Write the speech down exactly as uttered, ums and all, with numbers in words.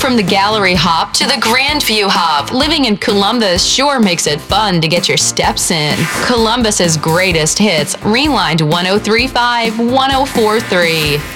From the gallery hop to the Grand View hop, living in Columbus sure makes it fun to get your steps in. Columbus's greatest hits, Rewind one oh three point five, one oh four point three.